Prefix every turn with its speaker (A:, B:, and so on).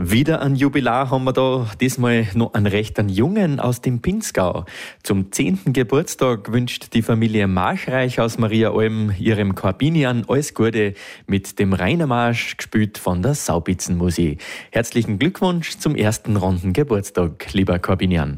A: Wieder ein Jubilar haben wir da, diesmal noch einen recht Jungen aus dem Pinzgau. Zum 10. Geburtstag wünscht die Familie Marschreich aus Mariaalm ihrem Korbinian alles Gute mit dem Rainermarsch, gespielt von der Saubitzenmusik. Herzlichen Glückwunsch zum ersten runden Geburtstag, lieber Korbinian.